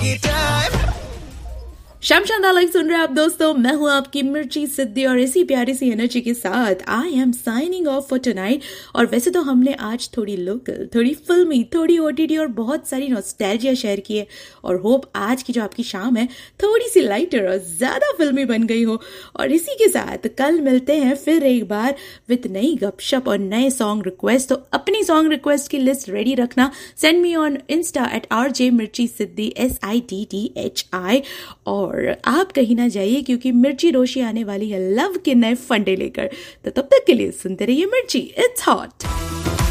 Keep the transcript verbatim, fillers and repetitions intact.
शाम शानदार लाइव सुन रहे हैं आप दोस्तों, मैं हूं आपकी मिर्ची सिद्धि और इसी प्यारी सी एनर्जी के साथ I am signing off for tonight. और वैसे तो हमने आज थोड़ी लोकल, थोड़ी फिल्मी, थोड़ी ओटीटी और बहुत सारी नॉस्टैल्जिया शेयर की है और होप आज की जो आपकी शाम है थोड़ी सी लाइटर और ज्यादा फिल्मी बन गई हो। और इसी के साथ कल मिलते हैं फिर एक बार विद नई गपशप और नए सॉन्ग रिक्वेस्ट। तो अपनी सॉन्ग रिक्वेस्ट की लिस्ट रेडी रखना, send me on Insta eight R J मिर्ची सिद्धि S I D D H I. और आप कहीं ना जाइए क्योंकि मिर्ची रोशी आने वाली है लव के नए फंडे लेकर। तो तब तक के लिए सुनते रहिए मिर्ची, इट्स हॉट।